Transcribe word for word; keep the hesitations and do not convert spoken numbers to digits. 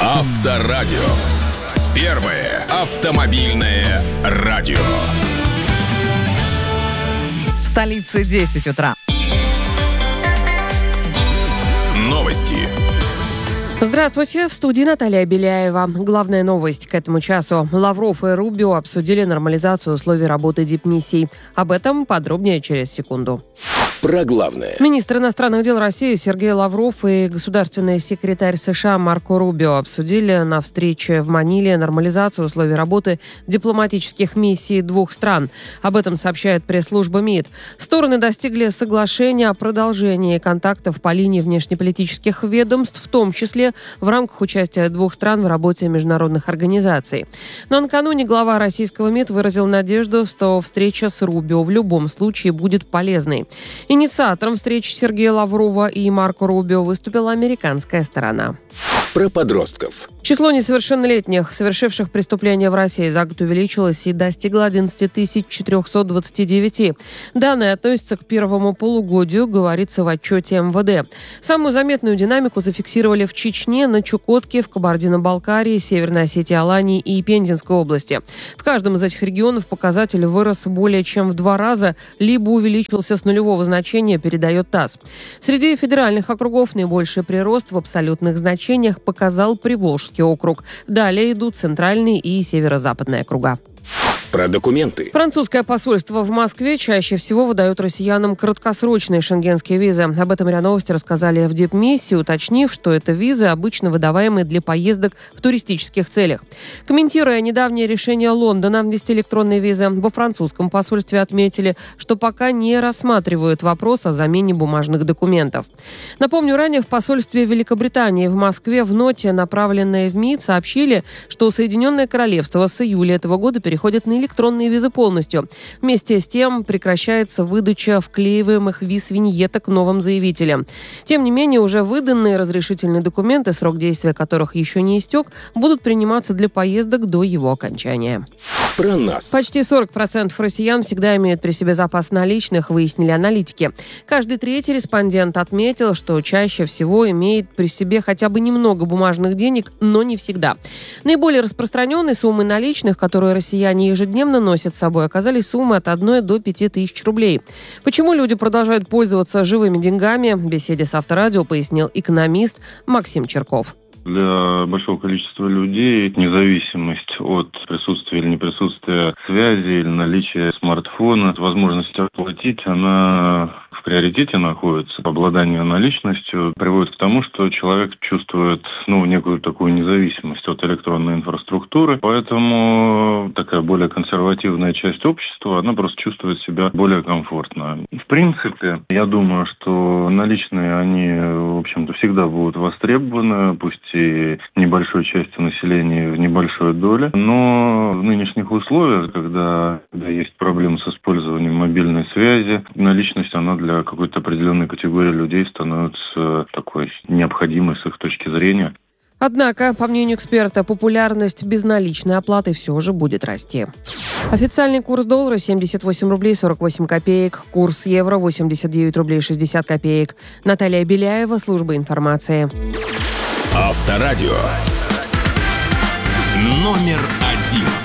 Авторадио. Первое автомобильное радио. В столице десять утра. Новости. Здравствуйте, в студии Наталья Беляева. Главная новость к этому часу. Лавров и Рубио обсудили нормализацию условий работы дипмиссий. Об этом подробнее через секунду. Про главное. Министр иностранных дел России Сергей Лавров и государственный секретарь США Марко Рубио обсудили на встрече в Маниле нормализацию условий работы дипломатических миссий двух стран. Об этом сообщает пресс-служба МИД. Стороны достигли соглашения о продолжении контактов по линии внешнеполитических ведомств, в том числе в рамках участия двух стран в работе международных организаций. Но накануне глава российского МИД выразил надежду, что встреча с Рубио в любом случае будет полезной. Инициатором встречи Сергея Лаврова и Марко Рубио выступила американская сторона. Про подростков. Число несовершеннолетних, совершивших преступления в России, за год увеличилось и достигло одиннадцать тысяч четыреста двадцать девять. Данные относятся к первому полугодию, говорится в отчете эм вэ дэ. Самую заметную динамику зафиксировали в Чечне, на Чукотке, в Кабардино-Балкарии, Северной Осетии, Алании и Пензенской области. В каждом из этих регионов показатель вырос более чем в два раза, либо увеличился с нулевого значения, передает ТАСС. Среди федеральных округов наибольший прирост в абсолютных значениях показал Приволжский округ. Далее идут центральные и северо-западные округа. Про документы. Французское посольство в Москве чаще всего выдает россиянам краткосрочные шенгенские визы. Об этом РИА Новости рассказали в дипмиссии, уточнив, что это визы, обычно выдаваемые для поездок в туристических целях. Комментируя недавнее решение Лондона ввести электронные визы, во французском посольстве отметили, что пока не рассматривают вопрос о замене бумажных документов. Напомню, ранее в посольстве Великобритании в Москве в ноте, направленной в МИД, сообщили, что Соединенное Королевство с июля этого года переходит на электронные визы полностью. Вместе с тем прекращается выдача вклеиваемых виз-виньеток новым заявителям. Тем не менее, уже выданные разрешительные документы, срок действия которых еще не истек, будут приниматься для поездок до его окончания. Про нас. Почти сорок процентов россиян всегда имеют при себе запас наличных, выяснили аналитики. Каждый третий респондент отметил, что чаще всего имеет при себе хотя бы немного бумажных денег, но не всегда. Наиболее распространенной суммой наличных, которые россияне ежедневно носят с собой, оказались суммы от одной до пяти тысяч рублей. Почему люди продолжают пользоваться живыми деньгами, в беседе с Авторадио пояснил экономист Максим Черков. Для большого количества людей независимость от присутствия или неприсутствия связи или наличия смартфона, возможность оплатить, она в приоритете находится. Обладание наличностью приводит к тому, что человек чувствует ну, некую такую независимость от электронной инфраструктуры, поэтому такая более консервативная часть общества, она просто чувствует себя более комфортно. В принципе, я думаю, что наличные, они, в общем-то, всегда будут востребованы, пусть и небольшой частью населения в небольшой доле. Но в нынешних условиях, когда, когда есть проблемы с использованием мобильной связи, наличность, она для какой-то определенной категории людей становится такой необходимой с их точки зрения. Однако, по мнению эксперта, популярность безналичной оплаты все же будет расти. Официальный курс доллара семьдесят восемь рублей сорок восемь копеек, курс евро восемьдесят девять рублей шестьдесят копеек. Наталья Беляева, служба информации. Авторадио. Номер один.